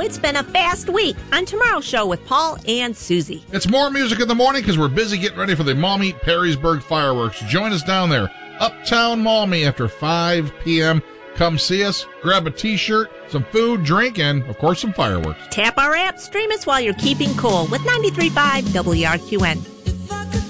It's been a fast week on tomorrow's show with Paul and Susie. It's more music in the morning because we're busy getting ready for the Maumee Perrysburg fireworks. Join us down there, Uptown Maumee, after 5 p.m. Come see us, grab a T-shirt, some food, drink, and, of course, some fireworks. Tap our app, stream us while you're keeping cool with 93.5 WRQN.